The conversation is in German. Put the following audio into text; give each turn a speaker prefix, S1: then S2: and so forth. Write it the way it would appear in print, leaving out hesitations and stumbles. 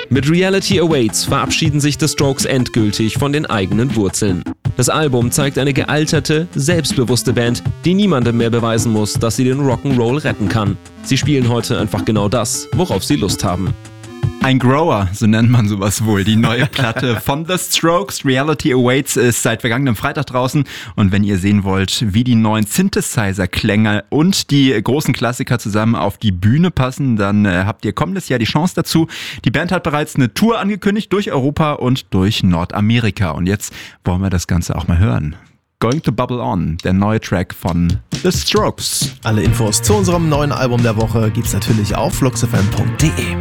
S1: Mit Reality Awaits verabschieden sich The Strokes endgültig von den eigenen Wurzeln. Das Album zeigt eine gealterte, selbstbewusste Band, die niemandem mehr beweisen muss, dass sie den Rock'n'Roll retten kann. Sie spielen heute einfach genau das, worauf sie Lust haben.
S2: Ein Grower, so nennt man sowas wohl. Die neue Platte von The Strokes, Reality Awaits, ist seit vergangenem Freitag draußen. Und wenn ihr sehen wollt, wie die neuen Synthesizer-Klänge und die großen Klassiker zusammen auf die Bühne passen, dann habt ihr kommendes Jahr die Chance dazu. Die Band hat bereits eine Tour angekündigt durch Europa und durch Nordamerika. Und jetzt wollen wir das Ganze auch mal hören. Going to Bubble On, der neue Track von The Strokes.
S3: Alle Infos zu unserem neuen Album der Woche gibt's natürlich auf fluxfm.de.